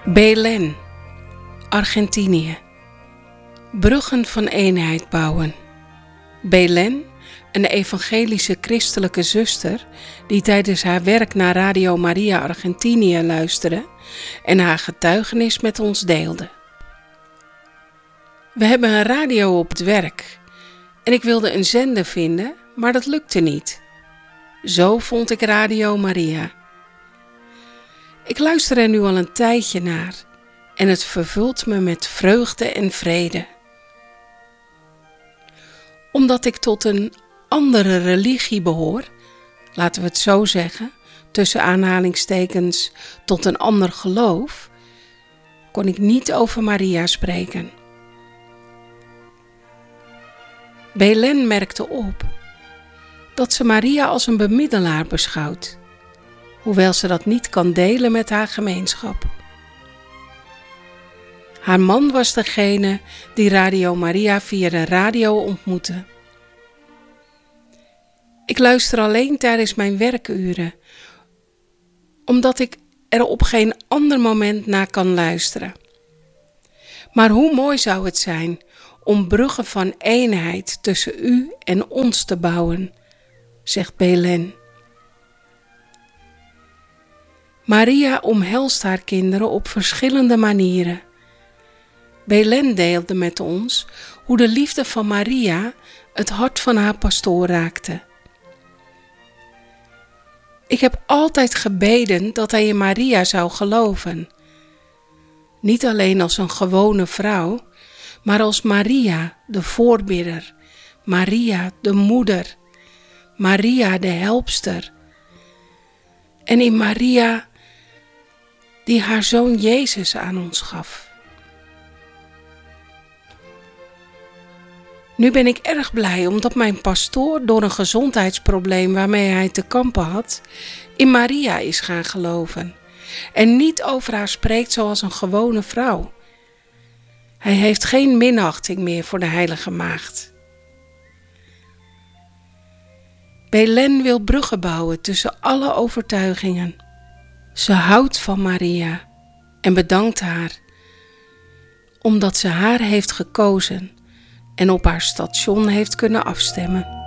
Belén, Argentinië. Bruggen van eenheid bouwen. Belén, een evangelische christelijke zuster die tijdens haar werk naar Radio Maria Argentinië luisterde en haar getuigenis met ons deelde. We hebben een radio op het werk en ik wilde een zender vinden, maar dat lukte niet. Zo vond ik Radio Maria. Ik luister er nu al een tijdje naar en het vervult me met vreugde en vrede. Omdat ik tot een andere religie behoor, laten we het zo zeggen, tussen aanhalingstekens tot een ander geloof, kon ik niet over Maria spreken. Belén merkte op dat ze Maria als een bemiddelaar beschouwt, hoewel ze dat niet kan delen met haar gemeenschap. Haar man was degene die Radio Maria via de radio ontmoette. Ik luister alleen tijdens mijn werkuren, omdat ik er op geen ander moment naar kan luisteren. Maar hoe mooi zou het zijn om bruggen van eenheid tussen u en ons te bouwen, zegt Belén. Maria omhelst haar kinderen op verschillende manieren. Belén deelde met ons hoe de liefde van Maria het hart van haar pastoor raakte. Ik heb altijd gebeden dat hij in Maria zou geloven. Niet alleen als een gewone vrouw, maar als Maria, de voorbidder, Maria, de moeder, Maria, de helpster. En in Maria, die haar zoon Jezus aan ons gaf. Nu ben ik erg blij omdat mijn pastoor door een gezondheidsprobleem waarmee hij te kampen had, in Maria is gaan geloven en niet over haar spreekt zoals een gewone vrouw. Hij heeft geen minachting meer voor de heilige maagd. Belén wil bruggen bouwen tussen alle overtuigingen. Ze houdt van Maria en bedankt haar, omdat ze haar heeft gekozen en op haar station heeft kunnen afstemmen.